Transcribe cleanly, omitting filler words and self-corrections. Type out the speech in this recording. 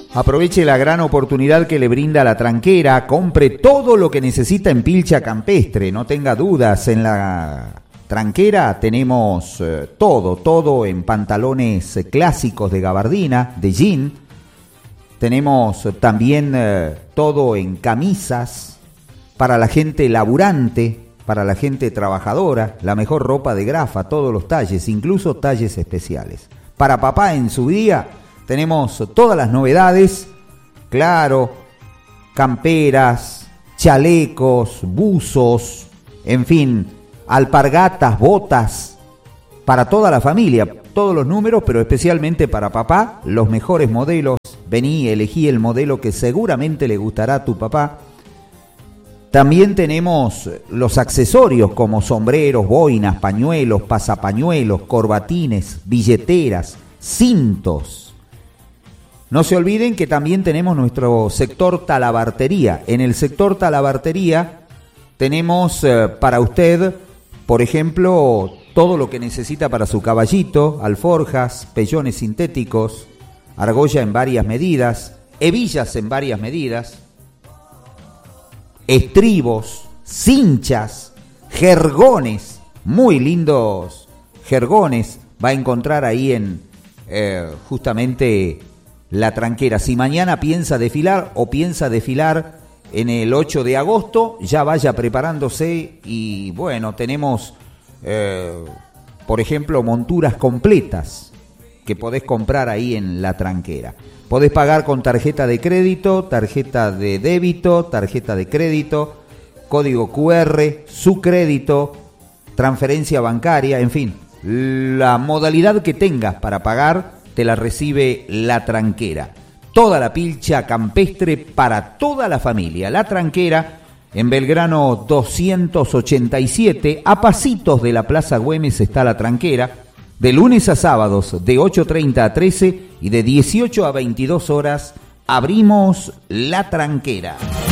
Aproveche la gran oportunidad que le brinda la Tranquera. Compre todo lo que necesita en pilcha campestre. No tenga dudas, en la Tranquera tenemos todo en pantalones clásicos de gabardina, de jean. Tenemos también todo en camisas para la gente laburante, para la gente trabajadora, la mejor ropa de grafa, todos los talles, incluso talles especiales. Para papá en su día tenemos todas las novedades, claro, camperas, chalecos, buzos, en fin, alpargatas, botas, para toda la familia, todos los números, pero especialmente para papá, los mejores modelos. Vení, elegí el modelo que seguramente le gustará a tu papá. También tenemos los accesorios como sombreros, boinas, pañuelos, pasapañuelos, corbatines, billeteras, cintos. No se olviden que también tenemos nuestro sector talabartería. En el sector talabartería tenemos para usted, por ejemplo, todo lo que necesita para su caballito, alforjas, pellones sintéticos, argolla en varias medidas, hebillas en varias medidas, estribos, cinchas, jergones, muy lindos jergones, va a encontrar ahí en justamente la Tranquera. Si mañana piensa desfilar en el 8 de agosto, ya vaya preparándose y bueno, tenemos por ejemplo monturas completas que podés comprar ahí en la Tranquera. Podés pagar con tarjeta de crédito, tarjeta de débito, tarjeta de crédito, código QR, su crédito, transferencia bancaria, en fin, la modalidad que tengas para pagar te la recibe la Tranquera. Toda la pilcha campestre para toda la familia. La Tranquera en Belgrano 287, a pasitos de la Plaza Güemes está la Tranquera. De lunes a sábados, de 8:30 a 13 y de 18 a 22 horas, abrimos la Tranquera.